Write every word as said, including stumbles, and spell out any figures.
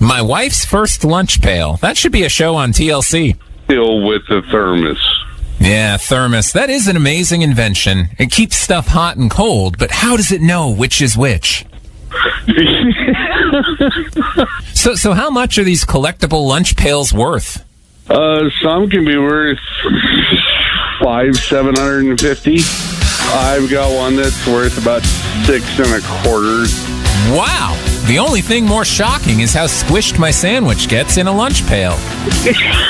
My wife's first lunch pail. That should be a show on T L C. Still with the thermos. Yeah, thermos. That is an amazing invention. It keeps stuff hot and cold, but how does it know which is which? so, so how much are these collectible lunch pails worth? Uh, some can be worth five, seven hundred and fifty. I've got one that's worth about six and a quarter. Wow! The only thing more shocking is how squished my sandwich gets in a lunch pail.